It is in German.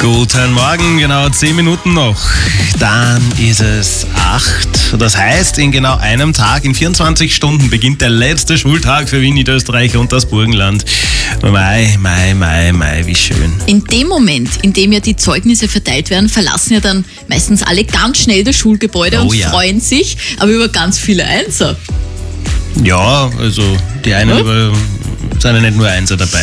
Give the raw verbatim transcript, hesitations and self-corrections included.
Guten Morgen, genau zehn Minuten noch. Dann ist es acht. Das heißt, in genau einem Tag, in vierundzwanzig Stunden beginnt der letzte Schultag für Wien, Niederösterreich und das Burgenland. Mai, mai, mai, mai, wie schön. In dem Moment, in dem ja die Zeugnisse verteilt werden, verlassen ja dann meistens alle ganz schnell das Schulgebäude Oh und ja. freuen sich, aber über ganz viele Einser. Ja, also die einen Hm? über, sind ja nicht nur Einser dabei.